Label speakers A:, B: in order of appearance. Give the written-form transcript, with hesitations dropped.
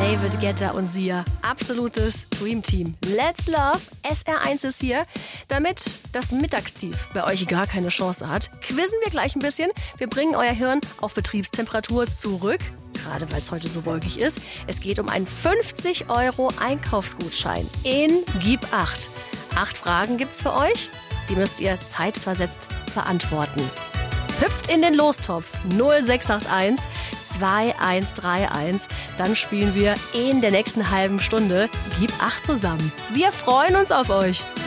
A: David Guetta und Sia. Absolutes Dreamteam. Let's Love. SR1 ist hier. Damit das Mittagstief bei euch gar keine Chance hat, quizzen wir gleich ein bisschen. Wir bringen euer Hirn auf Betriebstemperatur zurück. Gerade weil es heute so wolkig ist. Es geht um einen 50 € Einkaufsgutschein in Gib 8. 8 Fragen gibt's für euch. Die müsst ihr zeitversetzt beantworten. Hüpft in den Lostopf 0681 2131. Dann spielen wir in der nächsten halben Stunde Gib 8 zusammen. Wir freuen uns auf euch.